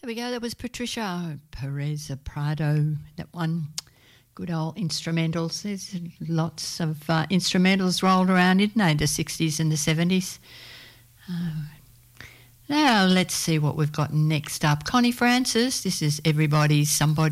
There we go. That was Patricia Perez Prado. That one. Good old instrumentals. There's lots of instrumentals rolled around, didn't they, the 60s and the 70s. Now let's see what we've got next up. Connie Francis. This is Everybody's Somebody.